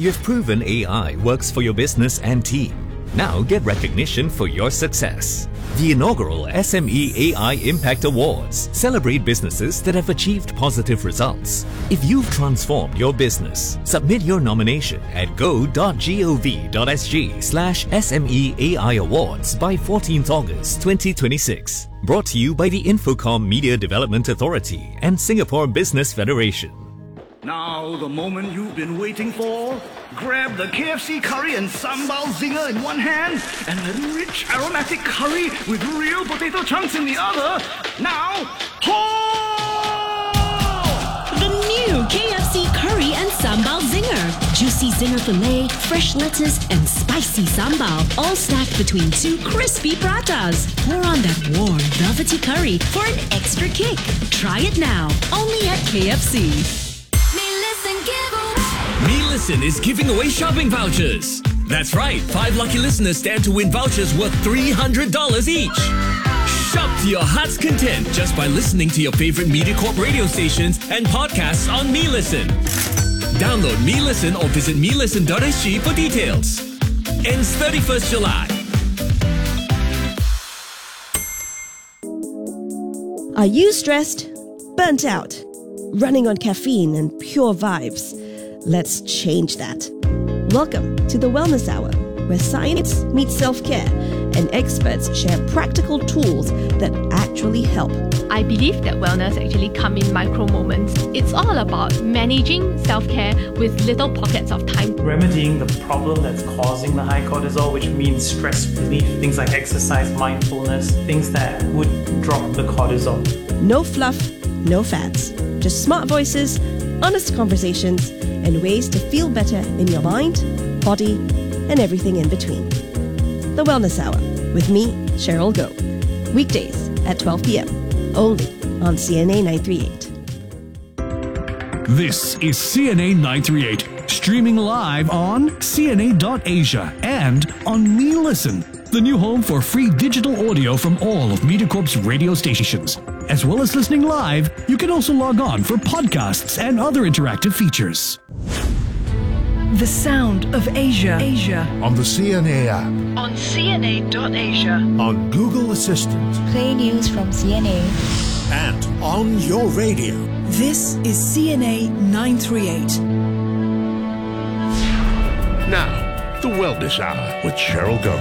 You've proven AI works for your business and team. Now get recognition for your success. The inaugural SME AI Impact Awards celebrate businesses that have achieved positive results. If you've transformed your business, submit your nomination at go.gov.sg/SME AI Awards by 14th August 2026. Brought to you by the Infocom Media Development Authority and Singapore Business Federation. Now, the moment you've been waiting for. Grab the KFC curry and sambal zinger in one hand and the rich aromatic curry with real potato chunks in the other. Now, The new KFC curry and sambal zinger. Juicy zinger filet, fresh lettuce and spicy sambal, all stacked between two crispy pratas. Pour on that warm, velvety curry for an extra kick. Try it now, only at KFC. MeListen is giving away shopping vouchers. That's right, 5 lucky listeners stand to win vouchers worth $300 each. Shop to your heart's content just by listening to your favorite MediaCorp radio stations and podcasts on MeListen. Download MeListen or visit melisten.sg for details. Ends 31st July. Are you stressed? Burnt out? Running on caffeine and pure vibes? Let's change that. Welcome to the Wellness Hour, where science meets self-care and experts share practical tools that actually help. I believe that wellness actually comes in micro moments. It's all about managing self-care with little pockets of time. Remedying the problem that's causing the high cortisol, which means stress relief, things like exercise, mindfulness, things that would drop the cortisol. No fluff, no fads. Just smart voices, honest conversations, and ways to feel better in your mind, body, and everything in between. The Wellness Hour with me, Cheryl Goh. Weekdays at 12 p.m. only on CNA 938. This is CNA 938, streaming live on CNA.Asia and on MeListen, the new home for free digital audio from all of MediaCorp's radio stations. As well as listening live, you can also log on for podcasts and other interactive features. The sound of Asia. On the CNA app. On CNA.Asia. On Google Assistant. Play news from CNA. And on your radio. This is CNA 938. Now, the Wellness Hour with Cheryl Goh.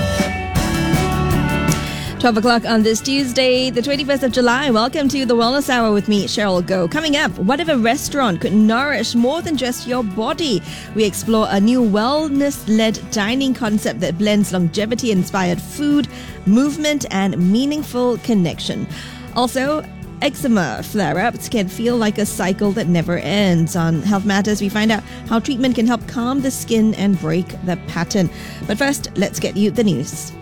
12 o'clock on this Tuesday, the 21st of July. Welcome to the Wellness Hour with me, Cheryl Goh. Coming up, what if a restaurant could nourish more than just your body? We explore a new wellness-led dining concept that blends longevity-inspired food, movement, and meaningful connection. Also, eczema flare-ups can feel like a cycle that never ends. On Health Matters, we find out how treatment can help calm the skin and break the pattern. But first, let's get you the news.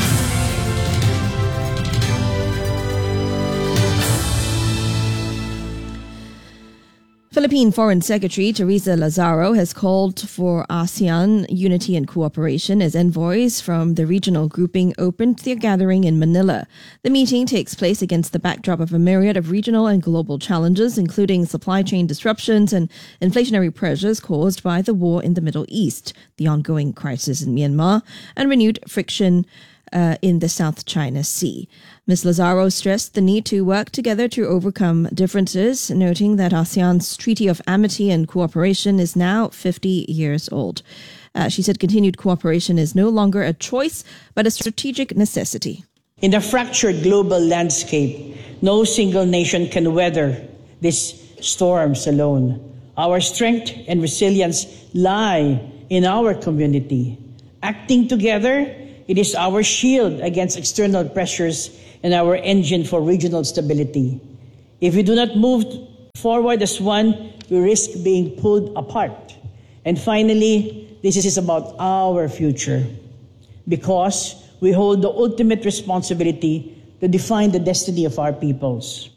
Philippine Foreign Secretary Teresa Lazaro has called for ASEAN unity and cooperation as envoys from the regional grouping opened their gathering in Manila. The meeting takes place against the backdrop of a myriad of regional and global challenges, including supply chain disruptions and inflationary pressures caused by the war in the Middle East, the ongoing crisis in Myanmar, and renewed friction in the South China Sea. Ms. Lazaro stressed the need to work together to overcome differences, noting that ASEAN's Treaty of Amity and Cooperation is now 50 years old. She said continued cooperation is no longer a choice, but a strategic necessity. In a fractured global landscape, no single nation can weather these storms alone. Our strength and resilience lie in our community. Acting together, it is our shield against external pressures and our engine for regional stability. If we do not move forward as one, we risk being pulled apart. And finally, this is about our future, because we hold the ultimate responsibility to define the destiny of our peoples.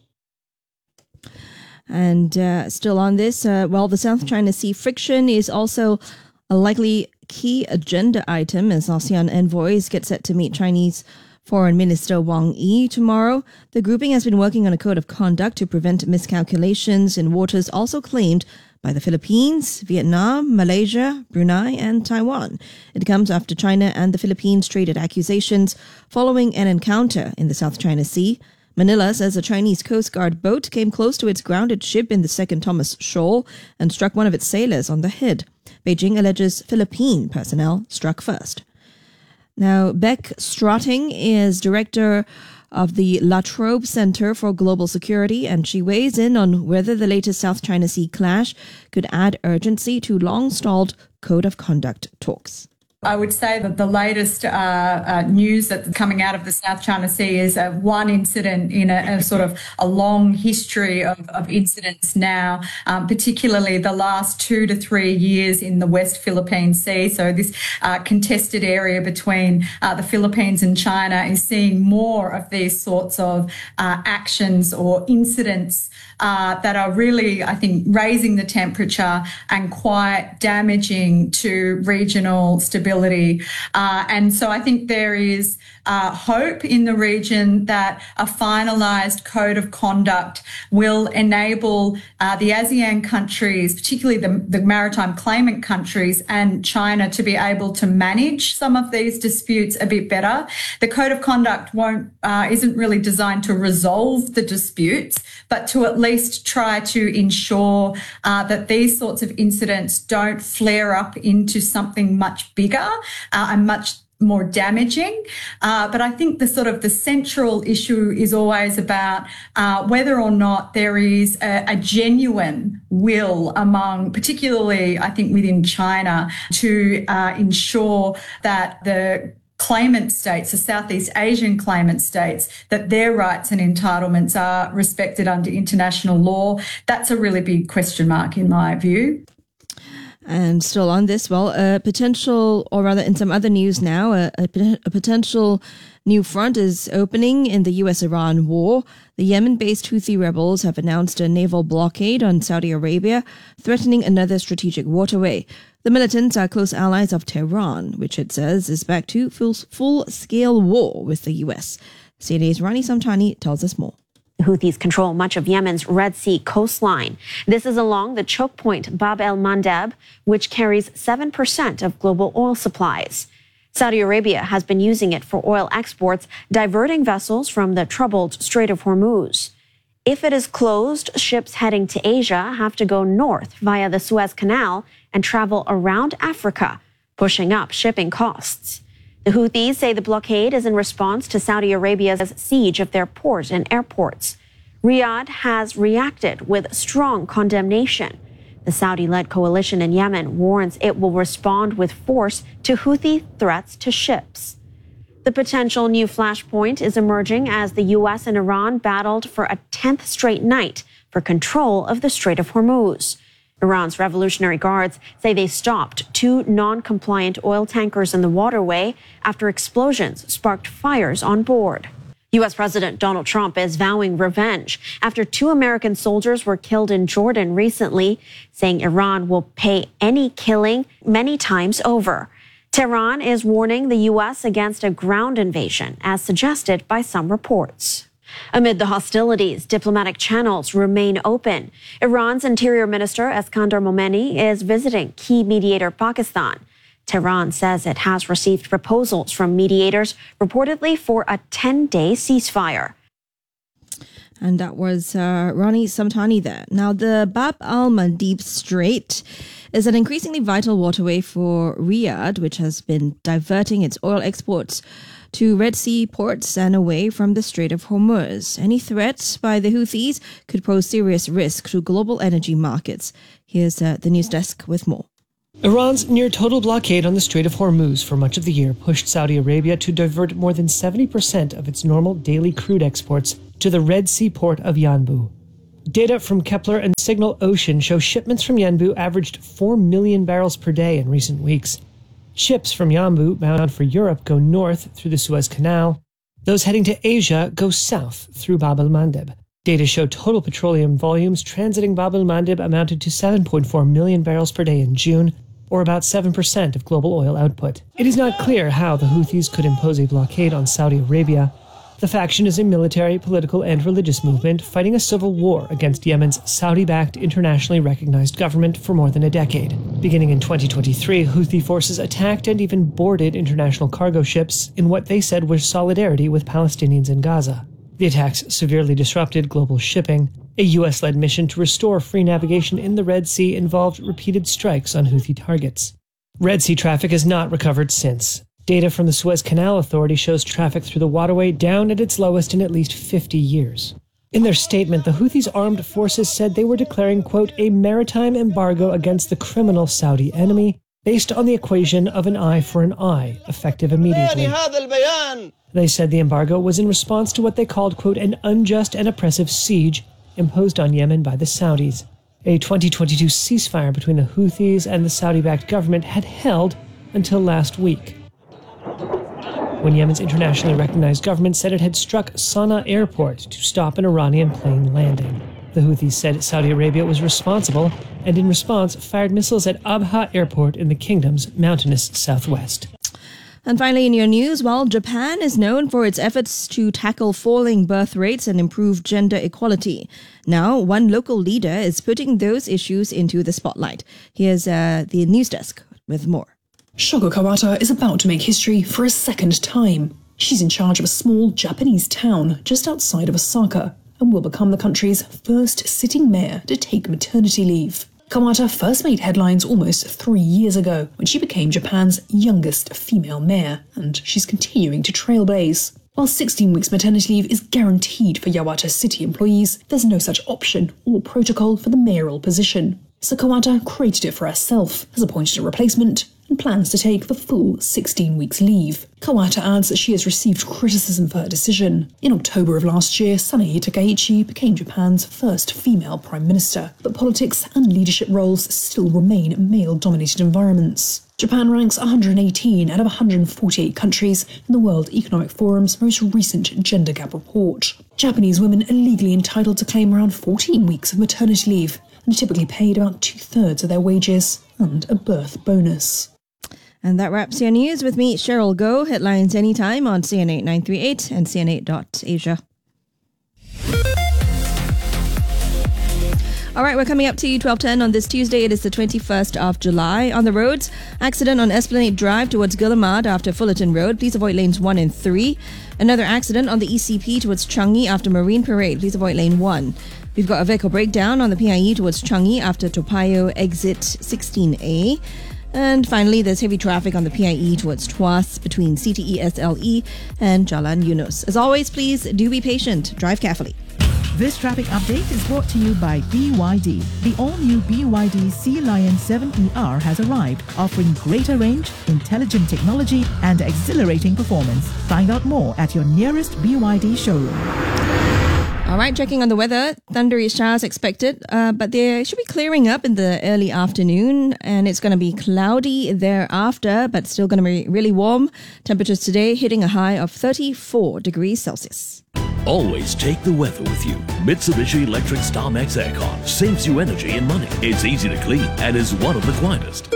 And still on this, the South China Sea friction is also a likely key agenda item as ASEAN envoys get set to meet Chinese Foreign Minister Wang Yi tomorrow. The grouping has been working on a code of conduct to prevent miscalculations in waters also claimed by the Philippines, Vietnam, Malaysia, Brunei, and Taiwan. It comes after China and the Philippines traded accusations following an encounter in the South China Sea. Manila says a Chinese Coast Guard boat came close to its grounded ship in the Second Thomas Shoal and struck one of its sailors on the head. Beijing alleges Philippine personnel struck first. Now, Beck Strotting is director of the La Trobe Center for Global Security, and she weighs in on whether the latest South China Sea clash could add urgency to long-stalled Code of Conduct talks. I would say that the latest news that's coming out of the South China Sea is one incident in a sort of a long history of incidents now, particularly the last 2 to 3 years in the West Philippine Sea. So this contested area between the Philippines and China is seeing more of these sorts of actions or incidents that are really, I think, raising the temperature and quite damaging to regional stability. And so I think there is hope in the region that a finalised code of conduct will enable the ASEAN countries, particularly the maritime claimant countries and China, to be able to manage some of these disputes a bit better. The code of conduct isn't really designed to resolve the disputes, but to at least try to ensure that these sorts of incidents don't flare up into something much bigger and much more damaging. But I think the central issue is always about whether or not there is a genuine will among, particularly I think within China, to ensure that the claimant states, the Southeast Asian claimant states, that their rights and entitlements are respected under international law. That's a really big question mark in my view. And still on this, a potential, or rather in some other news now, a potential new front is opening in the US-Iran war. The Yemen-based Houthi rebels have announced a naval blockade on Saudi Arabia, threatening another strategic waterway. The militants are close allies of Tehran, which it says is back to full-scale war with the US. CNA's Rani Samtani tells us more. The Houthis control much of Yemen's Red Sea coastline. This is along the choke point Bab el-Mandeb, which carries 7% of global oil supplies. Saudi Arabia has been using it for oil exports, diverting vessels from the troubled Strait of Hormuz. If it is closed, ships heading to Asia have to go north via the Suez Canal and travel around Africa, pushing up shipping costs. The Houthis say the blockade is in response to Saudi Arabia's siege of their port and airports. Riyadh has reacted with strong condemnation. The Saudi-led coalition in Yemen warns it will respond with force to Houthi threats to ships. The potential new flashpoint is emerging as the U.S. and Iran battled for a 10th straight night for control of the Strait of Hormuz. Iran's Revolutionary Guards say they stopped 2 non-compliant oil tankers in the waterway after explosions sparked fires on board. U.S. President Donald Trump is vowing revenge after 2 American soldiers were killed in Jordan recently, saying Iran will pay any killing many times over. Tehran is warning the U.S. against a ground invasion, as suggested by some reports. Amid the hostilities, diplomatic channels remain open. Iran's Interior Minister Eskander Momeni is visiting key mediator Pakistan. Tehran says it has received proposals from mediators, reportedly for a 10-day ceasefire. And that was Rani Samtani there. Now, the Bab al-Mandeb Strait is an increasingly vital waterway for Riyadh, which has been diverting its oil exports to Red Sea ports and away from the Strait of Hormuz. Any threats by the Houthis could pose serious risk to global energy markets. Here's the news desk with more. Iran's near-total blockade on the Strait of Hormuz for much of the year pushed Saudi Arabia to divert more than 70% of its normal daily crude exports to the Red Sea port of Yanbu. Data from Kepler and Signal Ocean show shipments from Yanbu averaged 4 million barrels per day in recent weeks. Ships from Yanbu bound for Europe go north through the Suez Canal. Those heading to Asia go south through Bab el-Mandeb. Data show total petroleum volumes transiting Bab el-Mandeb amounted to 7.4 million barrels per day in June, or about 7% of global oil output. It is not clear how the Houthis could impose a blockade on Saudi Arabia. The faction is a military, political, and religious movement fighting a civil war against Yemen's Saudi-backed, internationally recognized government for more than a decade. Beginning in 2023, Houthi forces attacked and even boarded international cargo ships in what they said was solidarity with Palestinians in Gaza. The attacks severely disrupted global shipping. A U.S.-led mission to restore free navigation in the Red Sea involved repeated strikes on Houthi targets. Red Sea traffic has not recovered since. Data from the Suez Canal Authority shows traffic through the waterway down at its lowest in at least 50 years. In their statement, the Houthis' armed forces said they were declaring, quote, a maritime embargo against the criminal Saudi enemy based on the equation of an eye for an eye, effective immediately. They said the embargo was in response to what they called, quote, an unjust and oppressive siege imposed on Yemen by the Saudis. A 2022 ceasefire between the Houthis and the Saudi-backed government had held until last week, when Yemen's internationally recognized government said it had struck Sana'a airport to stop an Iranian plane landing. The Houthis said Saudi Arabia was responsible, and in response fired missiles at Abha airport in the kingdom's mountainous southwest. And finally, in your news, while Japan is known for its efforts to tackle falling birth rates and improve gender equality, now one local leader is putting those issues into the spotlight. Here's the news desk with more. Shogo Kawata is about to make history for a second time. She's in charge of a small Japanese town just outside of Osaka and will become the country's first sitting mayor to take maternity leave. Kawata first made headlines almost 3 years ago when she became Japan's youngest female mayor, and she's continuing to trailblaze. While 16 weeks maternity leave is guaranteed for Yawata city employees, there's no such option or protocol for the mayoral position. So Kawata created it for herself, has appointed a replacement, and plans to take the full 16 weeks leave. Kawata adds that she has received criticism for her decision. In October of last year, Sanae Takaichi became Japan's first female prime minister, but politics and leadership roles still remain male-dominated environments. Japan ranks 118 out of 148 countries in the World Economic Forum's most recent gender gap report. Japanese women are legally entitled to claim around 14 weeks of maternity leave, and are typically paid about 2/3 of their wages and a birth bonus. And that wraps your news with me, Cheryl Goh. Headlines anytime on CN8 938 and CN8.Asia. All right, we're coming up to 12:10 on this Tuesday. It is the 21st of July. On the roads, accident on Esplanade Drive towards Guillemard after Fullerton Road. Please avoid lanes 1 and 3. Another accident on the ECP towards Changi after Marine Parade. Please avoid lane 1. We've got a vehicle breakdown on the PIE towards Changi after Toa Payoh exit 16A. And finally, there's heavy traffic on the PIE towards Tuas between CTE SLE and Jalan Yunus. As always, please do be patient. Drive carefully. This traffic update is brought to you by BYD. The all-new BYD Sea Lion 7ER has arrived, offering greater range, intelligent technology, and exhilarating performance. Find out more at your nearest BYD showroom. All right, checking on the weather. Thundery showers expected, but they should be clearing up in the early afternoon, and it's going to be cloudy thereafter, but still going to be really warm. Temperatures today hitting a high of 34 degrees Celsius. Always take the weather with you. Mitsubishi Electric StarMax Aircon saves you energy and money. It's easy to clean and is one of the quietest.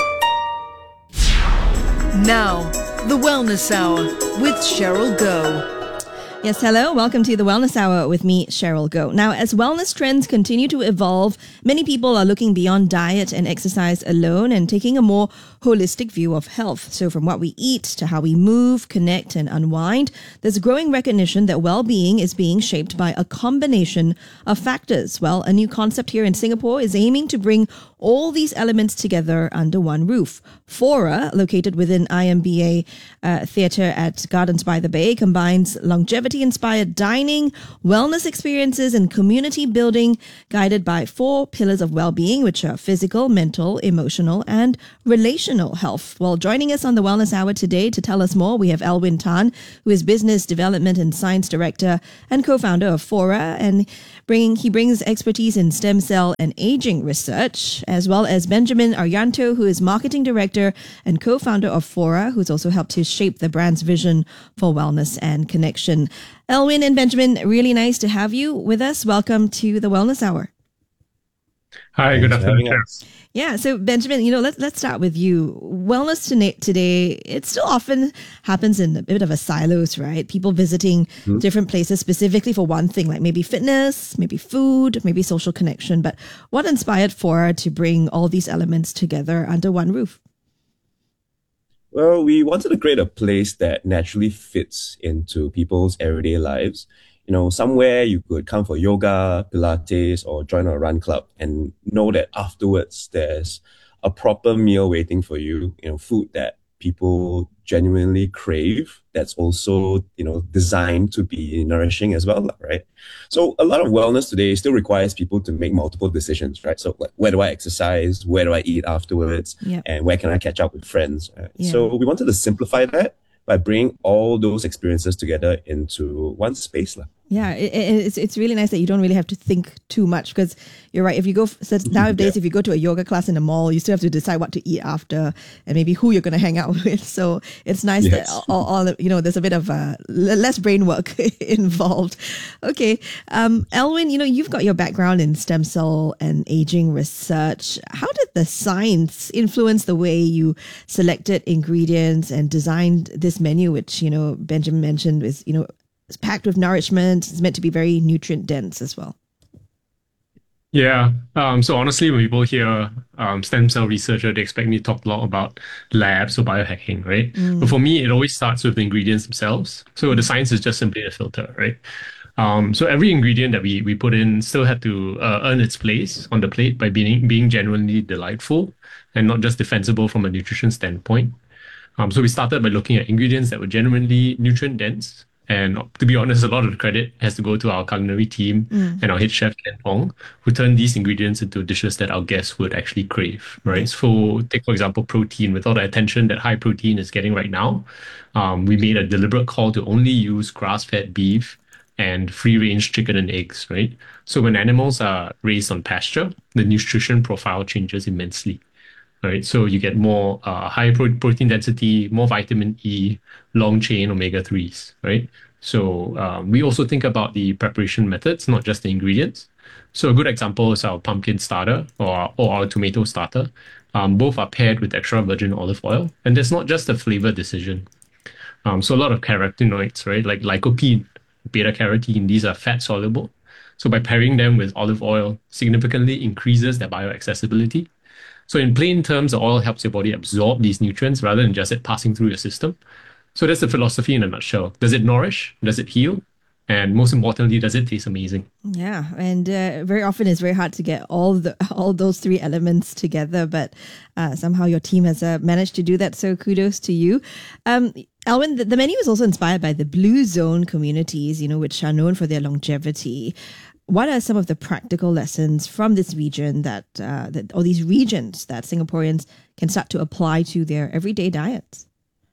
Now, the Wellness Hour with Cheryl Goh. Yes, hello. Welcome to the Wellness Hour with me, Cheryl Goh. Now, as wellness trends continue to evolve, many people are looking beyond diet and exercise alone and taking a more holistic view of health. So from what we eat to how we move, connect, and unwind, there's a growing recognition that well-being is being shaped by a combination of factors. Well, a new concept here in Singapore is aiming to bring all these elements together under one roof. Fora, located within IMBA Theatre at Gardens by the Bay, combines longevity-inspired dining, wellness experiences, and community building, guided by 4 pillars of well-being, which are physical, mental, emotional, and relational health. Well, joining us on the Wellness Hour today to tell us more, we have Elwin Tan, who is Business Development and Science Director and co-founder of Fora, and he brings expertise in stem cell and aging research, as well as Benjamin Arianto, who is Marketing Director and co-founder of Fora, who's also helped to shape the brand's vision for wellness and connection. Elwin and Benjamin, really nice to have you with us. Welcome to the Wellness Hour. Hi, good afternoon. Yeah, so Benjamin, let's start with you. Wellness today, it still often happens in a bit of a silos, right? People visiting different places specifically for one thing, like maybe fitness, maybe food, maybe social connection. But what inspired Fora to bring all these elements together under one roof? Well, we wanted to create a place that naturally fits into people's everyday lives. Somewhere you could come for yoga, Pilates, or join a run club and know that afterwards there's a proper meal waiting for you, food that people genuinely crave, that's also, designed to be nourishing as well, right? So a lot of wellness today still requires people to make multiple decisions, right? So like, where do I exercise? Where do I eat afterwards? Yep. And where can I catch up with friends? Yeah. So we wanted to simplify that by bringing all those experiences together into one space. Yeah, it's really nice that you don't really have to think too much, because you're right. If you go nowadays, if you go to a yoga class in a mall, you still have to decide what to eat after and maybe who you're going to hang out with. So it's nice that all there's a bit of less brain work involved. Okay, Elwyn, you've got your background in stem cell and aging research. How did the science influence the way you selected ingredients and designed this menu, which Benjamin mentioned is it's packed with nourishment. It's meant to be very nutrient dense as well. Yeah. So honestly, when people hear stem cell researcher, they expect me to talk a lot about labs or biohacking, right? But for me, it always starts with the ingredients themselves. So the science is just simply a filter, right? So every ingredient that we put in still had to earn its place on the plate by being genuinely delightful and not just defensible from a nutrition standpoint. So we started by looking at ingredients that were genuinely nutrient dense. And to be honest, a lot of the credit has to go to our culinary team and our head chef, Ken Ong, who turned these ingredients into dishes that our guests would actually crave, right? So take, for example, protein. With all the attention that high protein is getting right now, we made a deliberate call to only use grass-fed beef and free-range chicken and eggs, right? So when animals are raised on pasture, the nutrition profile changes immensely. Right, so you get more high protein density, more vitamin E, long chain omega-3s, right? So we also think about the preparation methods, not just the ingredients. So a good example is our pumpkin starter or our tomato starter. Both are paired with extra virgin olive oil, and there's not just a flavor decision. So a lot of carotenoids, right, like lycopene, beta-carotene, these are fat soluble. So by pairing them with olive oil, significantly increases their bioaccessibility. So in plain terms, the oil helps your body absorb these nutrients rather than just it passing through your system. So that's the philosophy in a nutshell. Does it nourish? Does it heal? And most importantly, does it taste amazing? Yeah, and very often it's very hard to get all those three elements together, but somehow your team has managed to do that. So kudos to you. Elwyn, the menu is also inspired by the Blue Zone communities, which are known for their longevity. What are some of the practical lessons from this region or these regions that Singaporeans can start to apply to their everyday diets?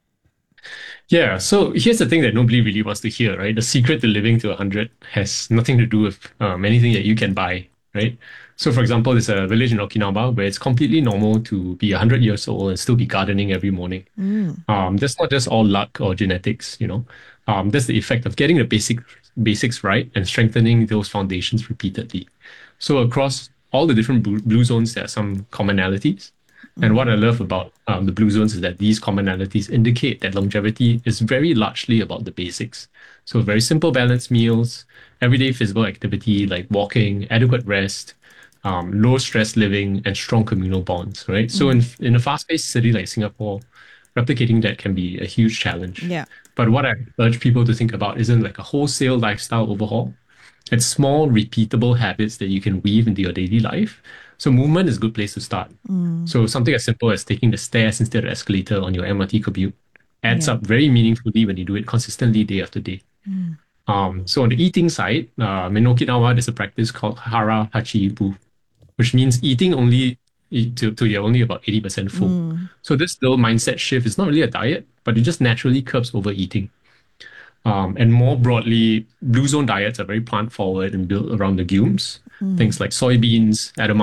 Yeah, so here's the thing that nobody really wants to hear, right? The secret to living to 100 has nothing to do with anything that you can buy, right? So for example, there's a village in Okinawa where it's completely normal to be 100 years old and still be gardening every morning. That's not just all luck or genetics, that's the effect of getting the basics right and strengthening those foundations repeatedly. So across all the different blue zones, there are some commonalities. And what I love about the blue zones is that these commonalities indicate that longevity is very largely about the basics. So very simple balanced meals, everyday physical activity like walking, adequate rest, low stress living, and strong communal bonds, right? So in a fast-paced city like Singapore, replicating that can be a huge challenge. Yeah. But what I urge people to think about isn't like a wholesale lifestyle overhaul. It's small, repeatable habits that you can weave into your daily life. So movement is a good place to start. So something as simple as taking the stairs instead of the escalator on your MRT commute adds up very meaningfully when you do it consistently day after day. So on the eating side, in Okinawa, there's a practice called Hara Hachi Ibu, which means eating only till you're only about 80% full. So this little mindset shift is not really a diet, but it just naturally curbs overeating. And more broadly, blue zone diets are very plant forward and built around legumes, things like soybeans, edamame,